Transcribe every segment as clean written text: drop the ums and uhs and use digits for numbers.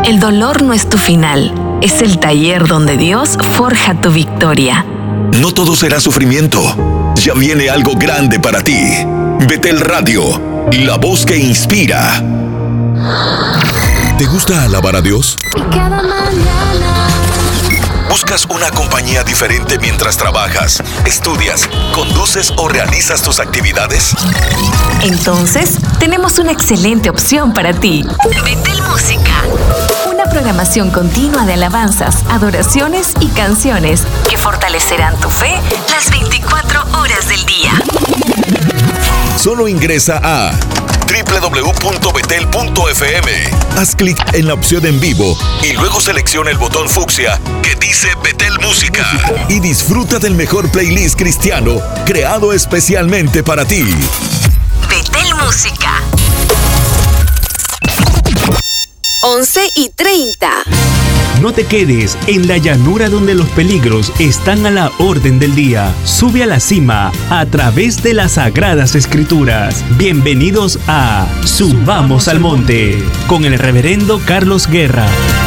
El dolor no es tu final, es el taller donde Dios forja tu victoria. No todo será sufrimiento. Ya viene algo grande para ti. Betel Radio, la voz que inspira. ¿Te gusta alabar a Dios? Y cada mañana ¿Buscas una compañía diferente mientras trabajas, estudias, conduces o realizas tus actividades? Entonces, tenemos una excelente opción para ti. Betel Música. Una programación continua de alabanzas, adoraciones y canciones que fortalecerán tu fe las 24 horas del día. Solo ingresa a www.betel.fm. Haz clic en la opción en vivo y luego selecciona el botón fucsia que dice Betel Música y disfruta del mejor playlist cristiano creado especialmente para ti. Betel Música. 11:30. No te quedes en la llanura donde los peligros están a la orden del día. Sube a la cima a través de las Sagradas Escrituras. Bienvenidos a Subamos al Monte con el reverendo Carlos Guerra.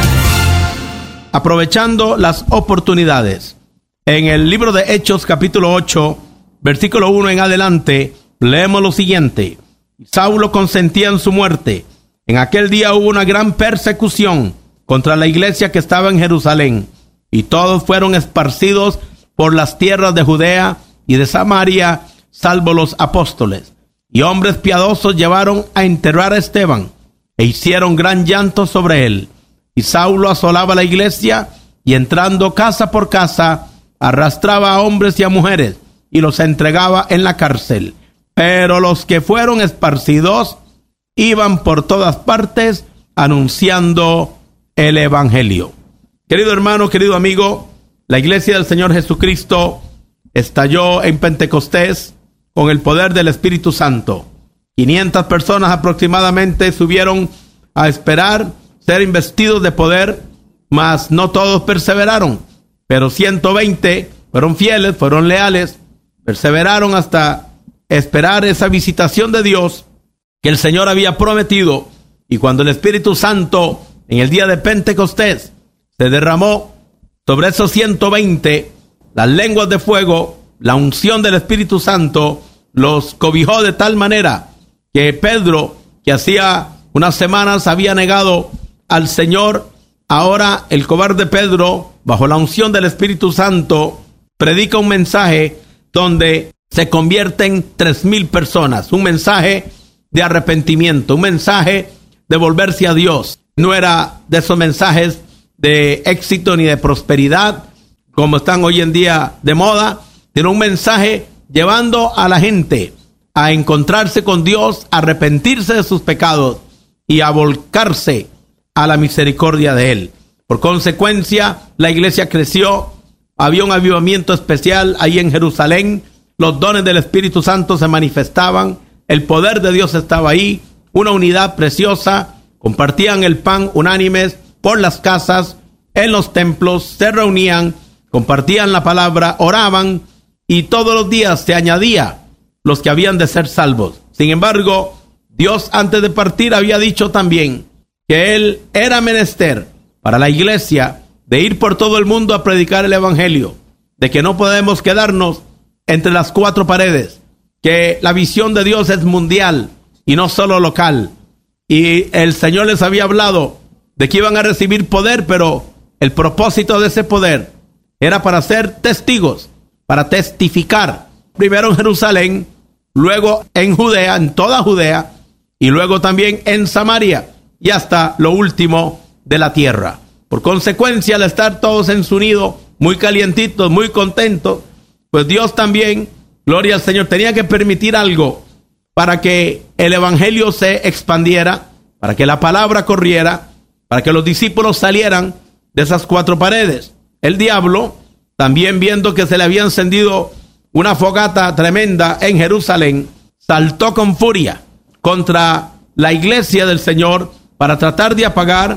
Aprovechando las oportunidades. En el libro de Hechos, capítulo 8, versículo 1 en adelante, leemos lo siguiente. Saulo consentía en su muerte. En aquel día hubo una gran persecución contra la iglesia que estaba en Jerusalén, y todos fueron esparcidos por las tierras de Judea y de Samaria, salvo los apóstoles. Y hombres piadosos llevaron a enterrar a Esteban, e hicieron gran llanto sobre él. Y Saulo asolaba la iglesia, y entrando casa por casa, arrastraba a hombres y a mujeres, y los entregaba en la cárcel. Pero los que fueron esparcidos iban por todas partes anunciando el evangelio. Querido hermano, querido amigo, la iglesia del Señor Jesucristo estalló en Pentecostés con el poder del Espíritu Santo. 500 personas aproximadamente subieron a esperar ser investidos de poder, mas no todos perseveraron. Pero 120 fueron fieles, fueron leales, perseveraron hasta esperar esa visitación de Dios que el Señor había prometido. Y cuando el Espíritu Santo en el día de Pentecostés se derramó sobre esos 120, las lenguas de fuego, la unción del Espíritu Santo los cobijó de tal manera que Pedro, que hacía unas semanas había negado al Señor, ahora el cobarde Pedro, bajo la unción del Espíritu Santo, predica un mensaje donde se convierten 3,000 personas, un mensaje de arrepentimiento, un mensaje de volverse a Dios. No era de esos mensajes de éxito ni de prosperidad como están hoy en día de moda, sino un mensaje llevando a la gente a encontrarse con Dios, a arrepentirse de sus pecados y a volcarse a la misericordia de Él. Por consecuencia, la iglesia creció, había un avivamiento especial ahí en Jerusalén, los dones del Espíritu Santo se manifestaban, el poder de Dios estaba ahí, una unidad preciosa. Compartían el pan unánimes por las casas, en los templos, se reunían, compartían la palabra, oraban, y todos los días se añadía los que habían de ser salvos. Sin embargo, Dios antes de partir había dicho también que Él era menester para la iglesia de ir por todo el mundo a predicar el evangelio, de que no podemos quedarnos entre las cuatro paredes, que la visión de Dios es mundial y no solo local. Y el Señor les había hablado de que iban a recibir poder, pero el propósito de ese poder era para ser testigos, para testificar, primero en Jerusalén, luego en Judea, en toda Judea, y luego también en Samaria, y hasta lo último de la tierra. Por consecuencia, al estar todos en su nido, muy calientitos, muy contentos, pues Dios también, gloria al Señor, tenía que permitir algo para que el evangelio se expandiera, para que la palabra corriera, para que los discípulos salieran de esas cuatro paredes. El diablo, también viendo que se le había encendido una fogata tremenda en Jerusalén, saltó con furia contra la iglesia del Señor para tratar de apagar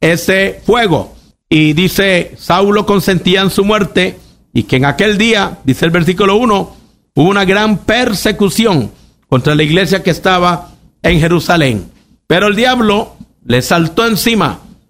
ese fuego. Y dice, Saulo consentía en su muerte, y que en aquel día, dice el versículo 1, hubo una gran persecución contra la iglesia que estaba en Jerusalén. Pero el diablo le saltó encima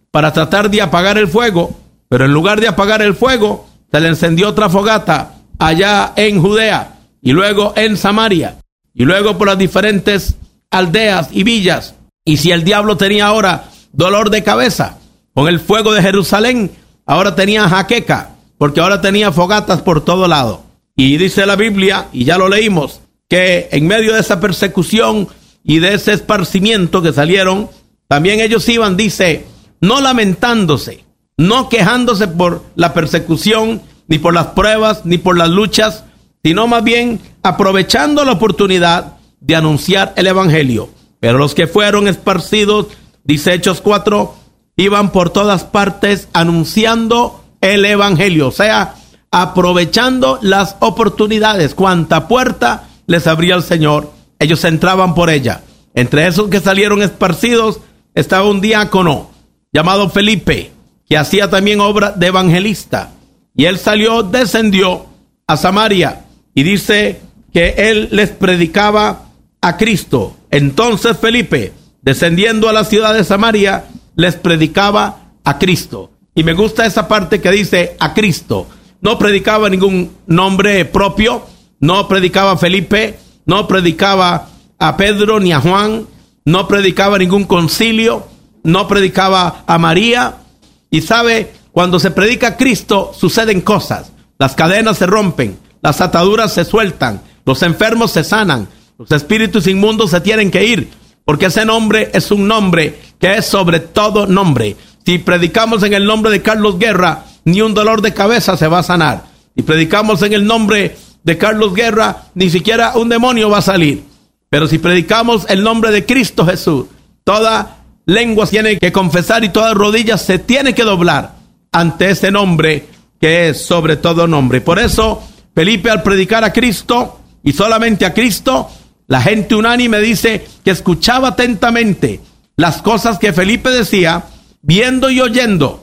para tratar de apagar el fuego, pero en lugar de apagar el fuego, se le encendió otra fogata allá en Judea, y luego en Samaria, y luego por las diferentes aldeas y villas. Y si el diablo tenía ahora dolor de cabeza con el fuego de Jerusalén, ahora tenía jaqueca, porque ahora tenía fogatas por todo lado. Y dice la Biblia, y ya lo leímos, que en medio de esa persecución y de ese esparcimiento que salieron, también ellos iban, dice, no lamentándose, no quejándose por la persecución, ni por las pruebas, ni por las luchas, sino más bien aprovechando la oportunidad de anunciar el evangelio. Pero los que fueron esparcidos, dice Hechos 4, iban por todas partes anunciando el evangelio, o sea, aprovechando las oportunidades. Cuanta puerta les abría el Señor, ellos entraban por ella. Entre esos que salieron esparcidos estaba un diácono llamado Felipe, que hacía también obra de evangelista. Y él descendió a Samaria, y dice que él les predicaba a Cristo. Entonces Felipe, descendiendo a la ciudad de Samaria, les predicaba a Cristo. Y me gusta esa parte que dice a Cristo. No predicaba ningún nombre propio, no predicaba a Felipe, no predicaba a Pedro ni a Juan, no predicaba ningún concilio, no predicaba a María. Y sabe, cuando se predica a Cristo suceden cosas. Las cadenas se rompen, las ataduras se sueltan, los enfermos se sanan, los espíritus inmundos se tienen que ir, porque ese nombre es un nombre que es sobre todo nombre. Si predicamos en el nombre de Carlos Guerra, ni un dolor de cabeza se va a sanar. Si predicamos en el nombre de Carlos Guerra, ni siquiera un demonio va a salir. Pero si predicamos el nombre de Cristo Jesús, toda lengua tiene que confesar y todas rodillas se tiene que doblar ante ese nombre que es sobre todo nombre. Por eso Felipe, al predicar a Cristo y solamente a Cristo, la gente unánime dice que escuchaba atentamente las cosas que Felipe decía, viendo y oyendo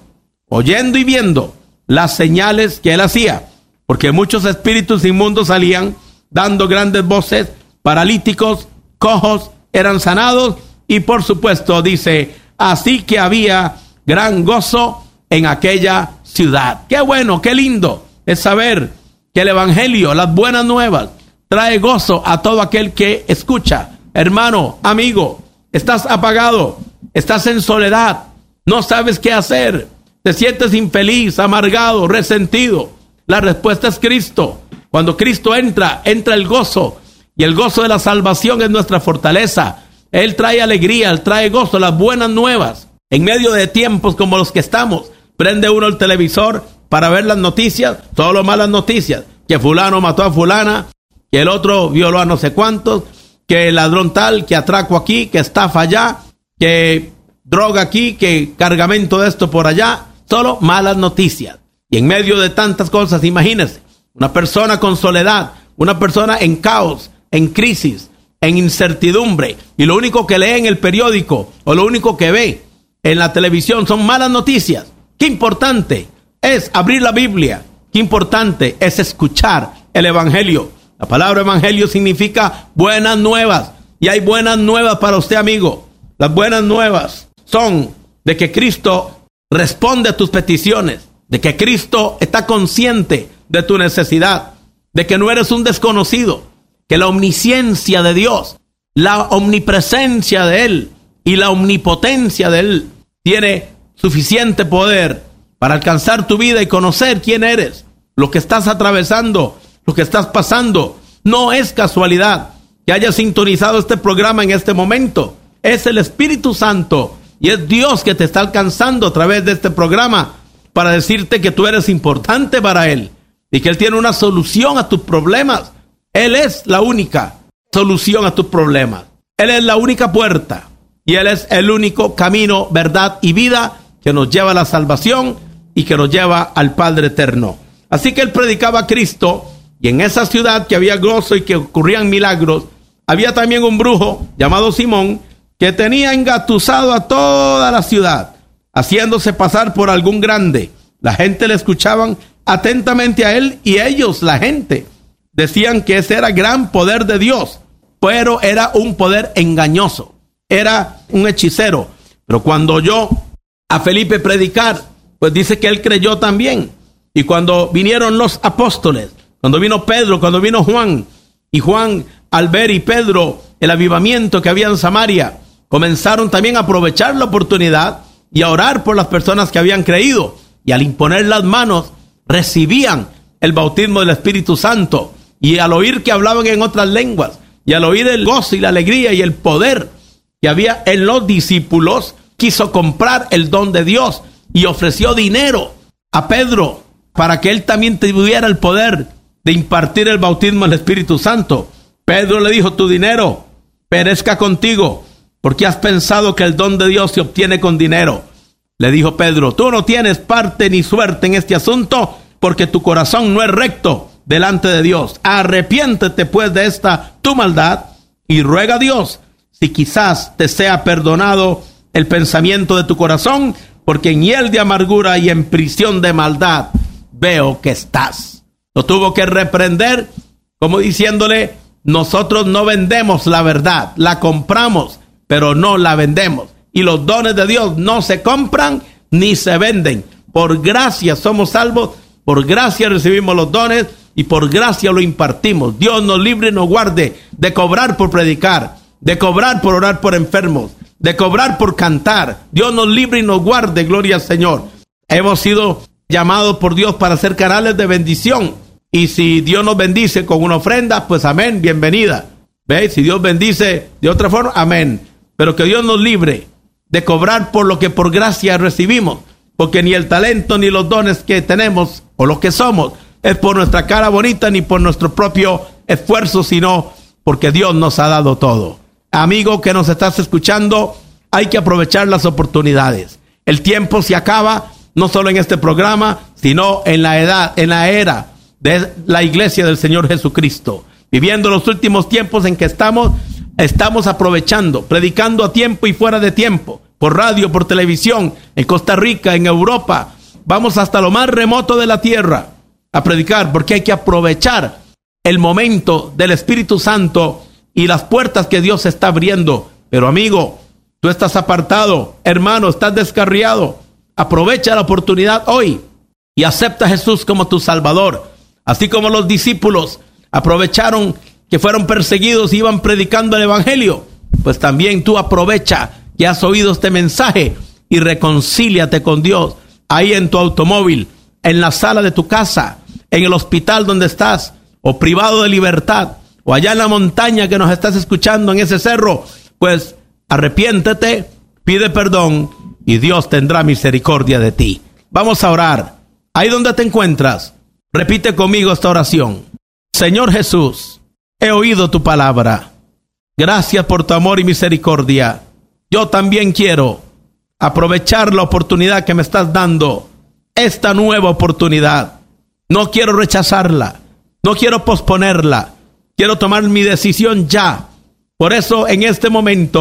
y viendo las señales que él hacía, porque muchos espíritus inmundos salían dando grandes voces, paralíticos, cojos eran sanados, y por supuesto dice, así que había gran gozo en aquella ciudad. Qué bueno, qué lindo es saber que el evangelio, las buenas nuevas, trae gozo a todo aquel que escucha. Hermano, amigo, estás apagado, estás en soledad, no sabes qué hacer, te sientes infeliz, amargado, resentido. La respuesta es Cristo. Cuando Cristo entra el gozo, y el gozo de la salvación es nuestra fortaleza. Él trae alegría, Él trae gozo, las buenas nuevas. En medio de tiempos como los que estamos, prende uno el televisor para ver las noticias, solo malas noticias, que fulano mató a fulana, que el otro violó a no sé cuántos, que el ladrón tal, que atraco aquí, que estafa allá, que droga aquí, que cargamento de esto por allá, solo malas noticias. Y en medio de tantas cosas, imagínense, una persona con soledad, una persona en caos, en crisis, en incertidumbre, y lo único que lee en el periódico o lo único que ve en la televisión son malas noticias. Qué importante es abrir la Biblia, qué importante es escuchar el evangelio. La palabra evangelio significa buenas nuevas, y hay buenas nuevas para usted, amigo. Las buenas nuevas son de que Cristo responde a tus peticiones, de que Cristo está consciente de tu necesidad, de que no eres un desconocido, que la omnisciencia de Dios, la omnipresencia de Él y la omnipotencia de Él tiene suficiente poder para alcanzar tu vida y conocer quién eres, lo que estás atravesando, lo que estás pasando. No es casualidad que hayas sintonizado este programa en este momento. Es el Espíritu Santo y es Dios que te está alcanzando a través de este programa para decirte que tú eres importante para Él y que Él tiene una solución a tus problemas. Él es la única solución a tus problemas. Él es la única puerta y Él es el único camino, verdad y vida que nos lleva a la salvación y que nos lleva al Padre eterno. Así que Él predicaba a Cristo, y en esa ciudad que había gozo y que ocurrían milagros, había también un brujo llamado Simón que tenía engatusado a toda la ciudad, haciéndose pasar por algún grande. La gente le escuchaban atentamente a él, y ellos, la gente, decían que ese era gran poder de Dios, pero era un poder engañoso, era un hechicero. Pero cuando oyó a Felipe predicar, pues dice que él creyó también. Y cuando vinieron los apóstoles, cuando vino Pedro, cuando vino Juan, y Juan, al ver y Pedro el avivamiento que había en Samaria, comenzaron también a aprovechar la oportunidad y a orar por las personas que habían creído. Y al imponer las manos, recibían el bautismo del Espíritu Santo. Y al oír que hablaban en otras lenguas, y al oír el gozo y la alegría y el poder que había en los discípulos, quiso comprar el don de Dios y ofreció dinero a Pedro para que él también tuviera el poder de impartir el bautismo del Espíritu Santo. Pedro le dijo: tu dinero perezca contigo, porque has pensado que el don de Dios se obtiene con dinero. Le dijo Pedro: tú no tienes parte ni suerte en este asunto, porque tu corazón no es recto delante de Dios. Arrepiéntete pues de esta tu maldad y ruega a Dios si quizás te sea perdonado el pensamiento de tu corazón, porque en hiel de amargura y en prisión de maldad veo que estás. Lo tuvo que reprender, como diciéndole: nosotros no vendemos la verdad, la compramos, pero no la vendemos. Y los dones de Dios no se compran ni se venden. Por gracia somos salvos, por gracia recibimos los dones y por gracia lo impartimos. Dios nos libre y nos guarde de cobrar por predicar, de cobrar por orar por enfermos, de cobrar por cantar. Dios nos libre y nos guarde, gloria al Señor. Hemos sido llamados por Dios para ser canales de bendición. Y si Dios nos bendice con una ofrenda, pues amén, bienvenida. ¿Veis? Si Dios bendice de otra forma, amén. Pero que Dios nos libre de cobrar por lo que por gracia recibimos. Porque ni el talento ni los dones que tenemos o los que somos es por nuestra cara bonita ni por nuestro propio esfuerzo, sino porque Dios nos ha dado todo. Amigo que nos estás escuchando, hay que aprovechar las oportunidades. El tiempo se acaba, no solo en este programa, sino en la era de la iglesia del Señor Jesucristo. Viviendo los últimos tiempos en que estamos aprovechando, predicando a tiempo y fuera de tiempo, por radio, por televisión, en Costa Rica, en Europa. Vamos hasta lo más remoto de la tierra a predicar, porque hay que aprovechar el momento del Espíritu Santo y las puertas que Dios está abriendo. Pero amigo, tú estás apartado, hermano, estás descarriado. Aprovecha la oportunidad hoy y acepta a Jesús como tu Salvador. Así como los discípulos aprovecharon que fueron perseguidos y iban predicando el evangelio, pues también tú aprovecha que has oído este mensaje y reconcíliate con Dios ahí en tu automóvil, en la sala de tu casa, en el hospital donde estás, o privado de libertad, o allá en la montaña que nos estás escuchando en ese cerro. Pues arrepiéntete, pide perdón y Dios tendrá misericordia de ti. Vamos a orar. Ahí donde te encuentras, repite conmigo esta oración. Señor Jesús, he oído tu palabra. Gracias por tu amor y misericordia. Yo también quiero aprovechar la oportunidad que me estás dando, esta nueva oportunidad. No quiero rechazarla, no quiero posponerla, quiero tomar mi decisión ya. Por eso en este momento